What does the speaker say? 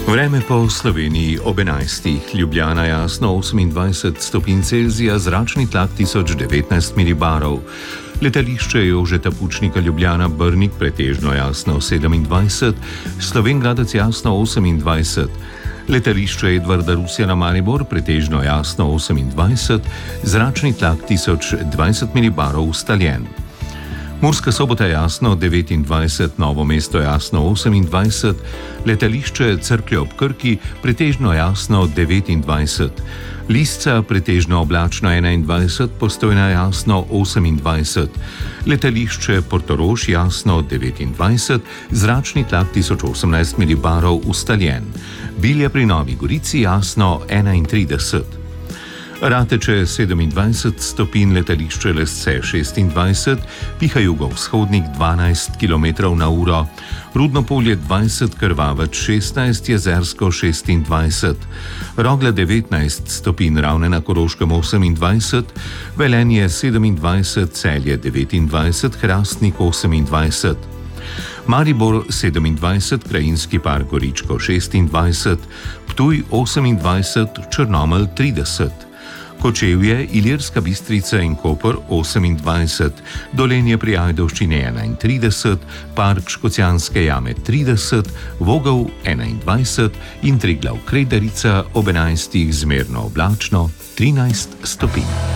Vreme po Sloveniji ob 11. Ljubljana jasno 28 stopinj Celzija, zračni tlak 1019 milibarov. Letališče Jožeta Pučnika Ljubljana Brnik pretežno jasno 27, Slovenj Gradec jasno 28. Letališče Edvarda Rusjana Maribor pretežno jasno 28, zračni tlak 1020 milibarov ustaljen. Murska Sobota jasno 29, Novo mesto jasno 28, letališče Cerklje ob Krki pretežno jasno 29, Lisca pretežno oblačno 21, Postojna jasno 28, letališče Portorož jasno 29, zračni tlak 1018 milibarov ustaljen, Bilje pri Novi Gorici jasno 31. Rateče 27 stopinj, letališče Lesce 26, piha jugovzhodnik 12 km/h, Rudno Polje 20, Krvavac 16, Jezersko 26, Rogla 19 stopinj, Ravne na Koroškem 28, Velenje 27, Celje 29, Hrastnik 28, Maribor 27, Krajinski park Goričko 26, Ptuj 28, Črnomelj 30, Kočevje, Ilirska Bistrica in Koper 28, Dolenje pri Ajdovščini 31, Park Škocjanske jame 30, Vogel 21 in Triglav Kredarica ob 11 zmerno oblačno 13 stopinj.